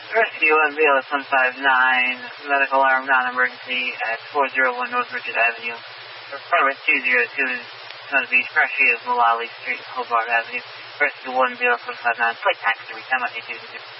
Rescue 1BLS 159, medical alarm non-emergency at 401 North Richard Avenue. Apartment 202 is Sun Beach. Freshie is Mullally Street, Hobart Avenue. Rescue 1BLS 159, flight taxi, time out 822.